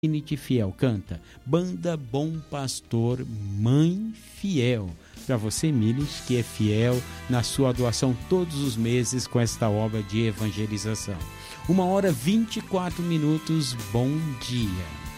Trinity Fiel canta Banda Bom Pastor, Mãe Fiel. Para você, Miles, que é fiel na sua doação todos os meses com esta obra de evangelização. 1h24, bom dia.